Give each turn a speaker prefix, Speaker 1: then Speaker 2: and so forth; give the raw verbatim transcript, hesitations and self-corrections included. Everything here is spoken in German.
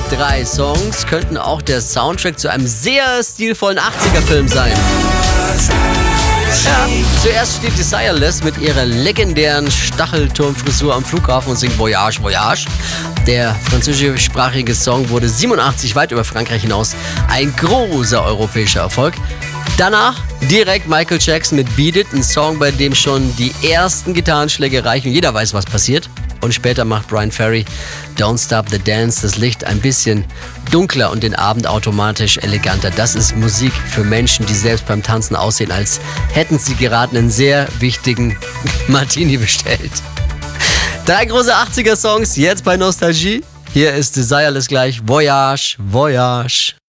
Speaker 1: drei Songs könnten auch der Soundtrack zu einem sehr stilvollen achtziger-Film sein. Ja. Zuerst steht Desireless mit ihrer legendären Stachelturmfrisur am Flughafen und singt Voyage, Voyage. Der französischsprachige Song wurde siebenundachtzig weit über Frankreich hinaus ein großer europäischer Erfolg. Danach direkt Michael Jackson mit Beat It, ein Song, bei dem schon die ersten Gitarrenschläge reichen und jeder weiß, was passiert. Und später macht Bryan Ferry Don't Stop the Dance das Licht ein bisschen dunkler und den Abend automatisch eleganter. Das ist Musik für Menschen, die selbst beim Tanzen aussehen, als hätten sie gerade einen sehr wichtigen Martini bestellt. Drei große achtziger-Songs, jetzt bei Nostalgie. Hier ist Desireless gleich. Voyage, Voyage.